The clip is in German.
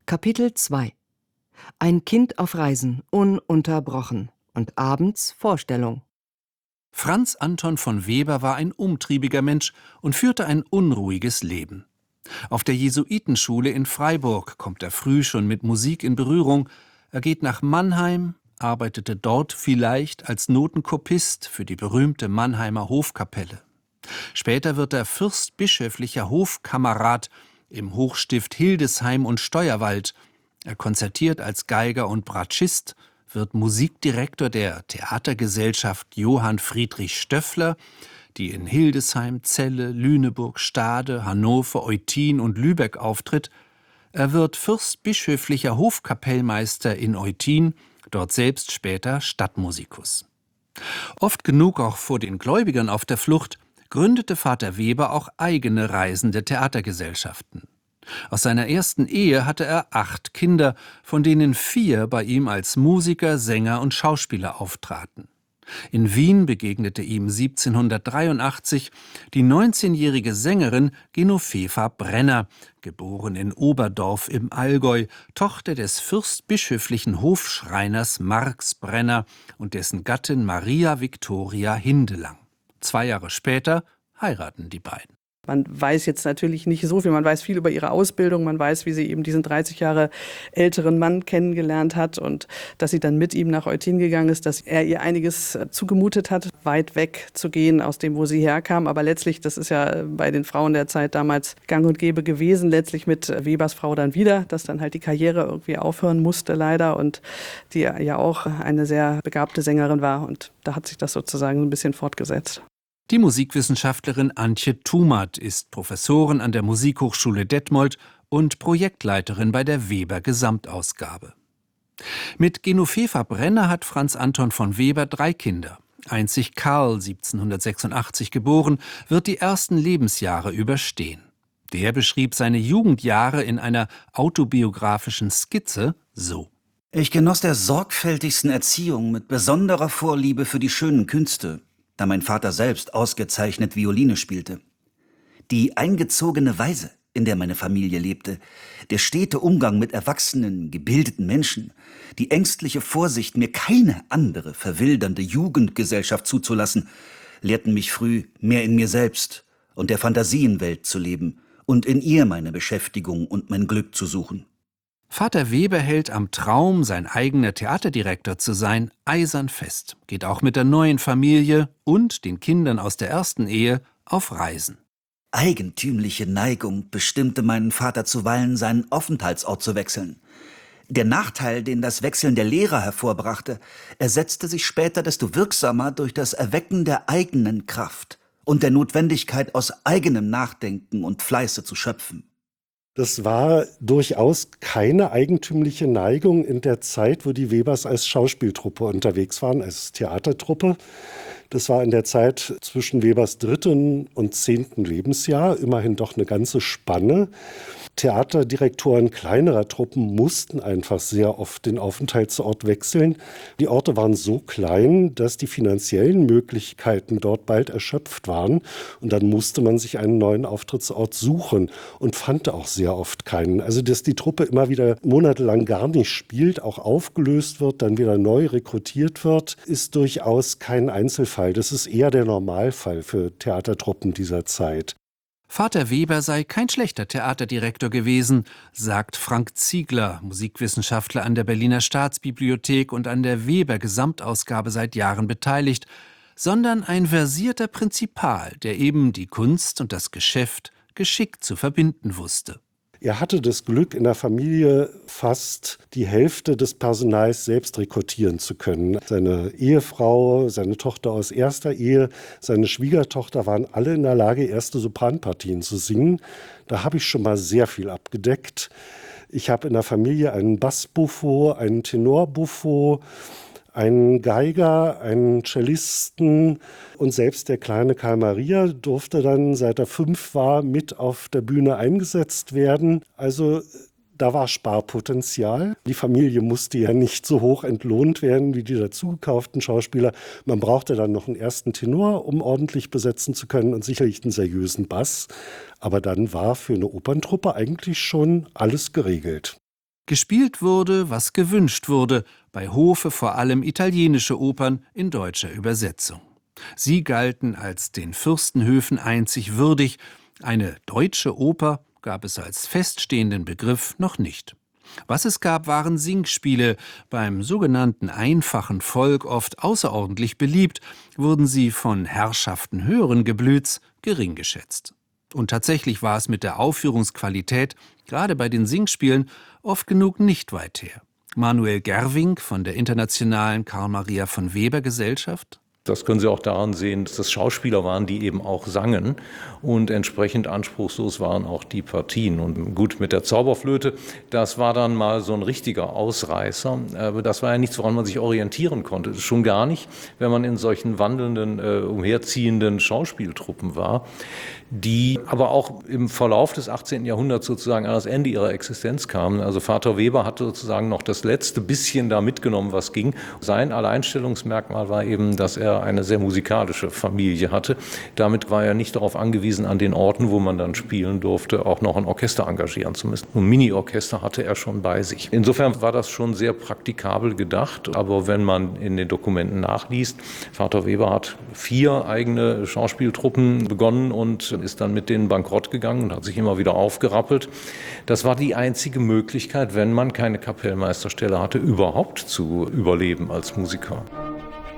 Kapitel 2 Ein Kind auf Reisen, ununterbrochen. Und abends Vorstellung. Franz Anton von Weber war ein umtriebiger Mensch und führte ein unruhiges Leben. Auf der Jesuitenschule in Freiburg kommt er früh schon mit Musik in Berührung. Er geht nach Mannheim, arbeitete dort vielleicht als Notenkopist für die berühmte Mannheimer Hofkapelle. Später wird er fürstbischöflicher Hofkammerrat im Hochstift Hildesheim und Steuerwald. Er konzertiert als Geiger und Bratschist, wird Musikdirektor der Theatergesellschaft Johann Friedrich Stöffler, die in Hildesheim, Celle, Lüneburg, Stade, Hannover, Eutin und Lübeck auftritt. Er wird fürstbischöflicher Hofkapellmeister in Eutin, dort selbst später Stadtmusikus. Oft genug auch vor den Gläubigern auf der Flucht, gründete Vater Weber auch eigene reisende Theatergesellschaften. Aus seiner ersten Ehe hatte er 8 Kinder, von denen 4 bei ihm als Musiker, Sänger und Schauspieler auftraten. In Wien begegnete ihm 1783 die 19-jährige Sängerin Genoveva Brenner, geboren in Oberdorf im Allgäu, Tochter des fürstbischöflichen Hofschreiners Marx Brenner und dessen Gattin Maria Victoria Hindelang. 2 Jahre später heiraten die beiden. Man weiß jetzt natürlich nicht so viel, man weiß viel über ihre Ausbildung, man weiß, wie sie eben diesen 30 Jahre älteren Mann kennengelernt hat und dass sie dann mit ihm nach Eutin gegangen ist, dass er ihr einiges zugemutet hat, weit weg zu gehen aus dem, wo sie herkam. Aber letztlich, das ist ja bei den Frauen der Zeit damals gang und gäbe gewesen, letztlich mit Webers Frau dann wieder, dass dann halt die Karriere irgendwie aufhören musste leider und die ja auch eine sehr begabte Sängerin war und da hat sich das sozusagen ein bisschen fortgesetzt. Die Musikwissenschaftlerin Antje Thumat ist Professorin an der Musikhochschule Detmold und Projektleiterin bei der Weber Gesamtausgabe. Mit Genoveva Brenner hat Franz Anton von Weber 3 Kinder. Einzig Karl, 1786 geboren, wird die ersten Lebensjahre überstehen. Der beschrieb seine Jugendjahre in einer autobiografischen Skizze so: Ich genoss der sorgfältigsten Erziehung mit besonderer Vorliebe für die schönen Künste, da mein Vater selbst ausgezeichnet Violine spielte. Die eingezogene Weise, in der meine Familie lebte, der stete Umgang mit erwachsenen, gebildeten Menschen, die ängstliche Vorsicht, mir keine andere verwildernde Jugendgesellschaft zuzulassen, lehrten mich früh, mehr in mir selbst und der Fantasienwelt zu leben und in ihr meine Beschäftigung und mein Glück zu suchen. Vater Weber hält am Traum, sein eigener Theaterdirektor zu sein, eisern fest, geht auch mit der neuen Familie und den Kindern aus der ersten Ehe auf Reisen. Eigentümliche Neigung bestimmte meinen Vater zuweilen, seinen Aufenthaltsort zu wechseln. Der Nachteil, den das Wechseln der Lehrer hervorbrachte, ersetzte sich später desto wirksamer durch das Erwecken der eigenen Kraft und der Notwendigkeit, aus eigenem Nachdenken und Fleiße zu schöpfen. Das war durchaus keine eigentümliche Neigung in der Zeit, wo die Webers als Schauspieltruppe unterwegs waren, als Theatertruppe. Das war in der Zeit zwischen Webers 3. und 10. Lebensjahr, immerhin doch eine ganze Spanne. Theaterdirektoren kleinerer Truppen mussten einfach sehr oft den Aufenthaltsort wechseln. Die Orte waren so klein, dass die finanziellen Möglichkeiten dort bald erschöpft waren. Und dann musste man sich einen neuen Auftrittsort suchen und fand auch sehr oft keinen. Also dass die Truppe immer wieder monatelang gar nicht spielt, auch aufgelöst wird, dann wieder neu rekrutiert wird, ist durchaus kein Einzelfall. Das ist eher der Normalfall für Theatertruppen dieser Zeit. Vater Weber sei kein schlechter Theaterdirektor gewesen, sagt Frank Ziegler, Musikwissenschaftler an der Berliner Staatsbibliothek und an der Weber Gesamtausgabe seit Jahren beteiligt, sondern ein versierter Prinzipal, der eben die Kunst und das Geschäft geschickt zu verbinden wusste. Er hatte das Glück, in der Familie fast die Hälfte des Personals selbst rekrutieren zu können. Seine Ehefrau, seine Tochter aus erster Ehe, seine Schwiegertochter waren alle in der Lage, erste Sopranpartien zu singen. Da habe ich schon mal sehr viel abgedeckt. Ich habe in der Familie einen Bassbuffo, einen Tenorbuffo, einen Geiger, einen Cellisten und selbst der kleine Karl Maria durfte dann, seit er 5 war, mit auf der Bühne eingesetzt werden. Also da war Sparpotenzial. Die Familie musste ja nicht so hoch entlohnt werden wie die dazugekauften Schauspieler. Man brauchte dann noch einen ersten Tenor, um ordentlich besetzen zu können und sicherlich einen seriösen Bass. Aber dann war für eine Operntruppe eigentlich schon alles geregelt. Gespielt wurde, was gewünscht wurde, bei Hofe vor allem italienische Opern in deutscher Übersetzung. Sie galten als den Fürstenhöfen einzig würdig, eine deutsche Oper gab es als feststehenden Begriff noch nicht. Was es gab, waren Singspiele, beim sogenannten einfachen Volk oft außerordentlich beliebt, wurden sie von Herrschaften höheren Geblüts gering geschätzt. Und tatsächlich war es mit der Aufführungsqualität, gerade bei den Singspielen, oft genug nicht weit her. Manuel Gerwing von der Internationalen Karl-Maria von Weber Gesellschaft: Das können Sie auch daran sehen, dass das Schauspieler waren, die eben auch sangen, und entsprechend anspruchslos waren auch die Partien. Und gut, mit der Zauberflöte, das war dann mal so ein richtiger Ausreißer, aber das war ja nichts, woran man sich orientieren konnte. Schon gar nicht, wenn man in solchen wandelnden, umherziehenden Schauspieltruppen war, die aber auch im Verlauf des 18. Jahrhunderts sozusagen an das Ende ihrer Existenz kamen. Also Vater Weber hat sozusagen noch das letzte bisschen da mitgenommen, was ging. Sein Alleinstellungsmerkmal war eben, dass er eine sehr musikalische Familie hatte. Damit war er nicht darauf angewiesen, an den Orten, wo man dann spielen durfte, auch noch ein Orchester engagieren zu müssen. Ein Mini-Orchester hatte er schon bei sich. Insofern war das schon sehr praktikabel gedacht. Aber wenn man in den Dokumenten nachliest, Vater Weber hat 4 eigene Schauspieltruppen begonnen und ist dann mit denen bankrott gegangen und hat sich immer wieder aufgerappelt. Das war die einzige Möglichkeit, wenn man keine Kapellmeisterstelle hatte, überhaupt zu überleben als Musiker.